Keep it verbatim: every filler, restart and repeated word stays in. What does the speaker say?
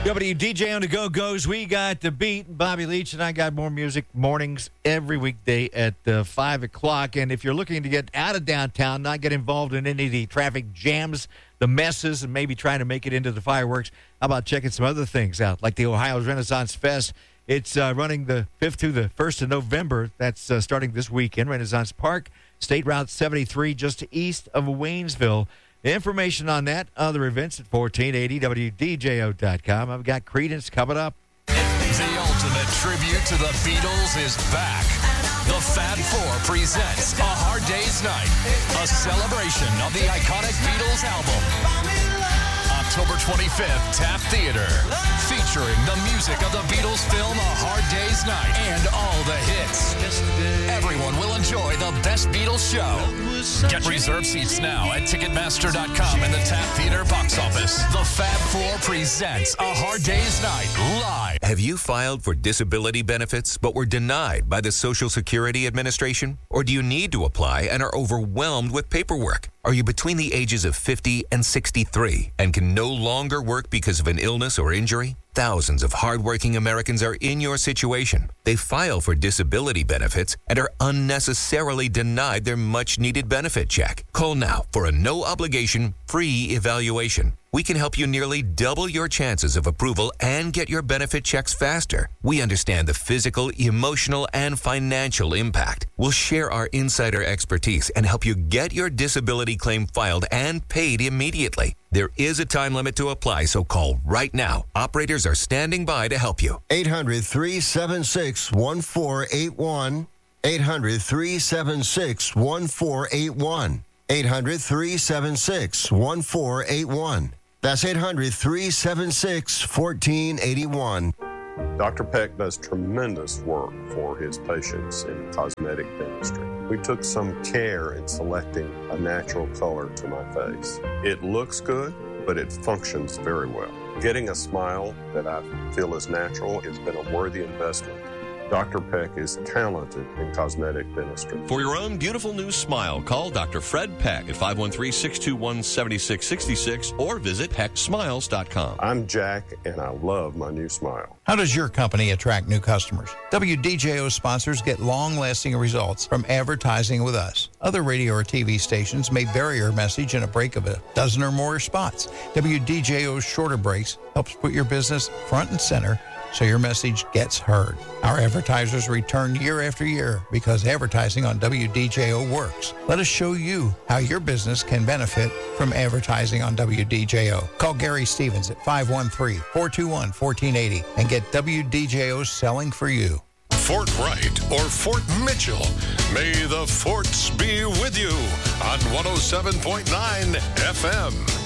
W D J on the Go Goes. We got the beat. Bobby Leach and I got more music mornings every weekday at uh, five o'clock. And if you're looking to get out of downtown, not get involved in any of the traffic jams, the messes, and maybe trying to make it into the fireworks, how about checking some other things out, like the Ohio's Renaissance Fest? It's uh, running the fifth to the first of November. That's uh, starting this weekend. Renaissance Park, State Route seventy-three, just east of Waynesville. Information on that, other events at fourteen eighty W D J O dot com. I've got Creedence coming up. The ultimate tribute to the Beatles is back. The Fab Four presents A Hard Day's Night, a celebration of the iconic Beatles album. October twenty-fifth, Taft Theater, featuring the music of the Beatles film A Hard Day's Night and all the hits. Everyone will enjoy the best Beatles show. Get reserved seats now at Ticketmaster dot com and the Taft Theater box office. The Fab Four presents A Hard Day's Night live. Have you filed for disability benefits but were denied by the Social Security Administration? Or do you need to apply and are overwhelmed with paperwork? Are you between the ages of fifty and sixty-three and can no longer work because of an illness or injury? Thousands of hardworking Americans are in your situation. They file for disability benefits and are unnecessarily denied their much-needed benefit check. Call now for a no-obligation, free evaluation. We can help you nearly double your chances of approval and get your benefit checks faster. We understand the physical, emotional, and financial impact. We'll share our insider expertise and help you get your disability claim filed and paid immediately. There is a time limit to apply, so call right now. Operators are standing by to help you. eight hundred, three seven six, one four eight one. eight hundred, three seven six, one four eight one. eight hundred, three seven six, one four eight one. That's eight hundred, three seven six, one four eight one. Doctor Peck does tremendous work for his patients in cosmetic dentistry. We took some care in selecting a natural color to my face. It looks good, but it functions very well. Getting a smile that I feel is natural has been a worthy investment. Doctor Peck is talented in cosmetic dentistry. For your own beautiful new smile, call Doctor Fred Peck at five one three, six two one, seven six six six or visit peck smiles dot com. I'm Jack, and I love my new smile. How does your company attract new customers? W D J O sponsors get long-lasting results from advertising with us. Other radio or T V stations may vary your message in a break of a dozen or more spots. W D J O's shorter breaks helps put your business front and center so your message gets heard. Our advertisers return year after year because advertising on W D J O works. Let us show you how your business can benefit from advertising on W D J O. Call Gary Stevens at five one three, four two one, one four eight zero and get W D J O selling for you. Fort Wright or Fort Mitchell, may the forts be with you on one oh seven point nine F M.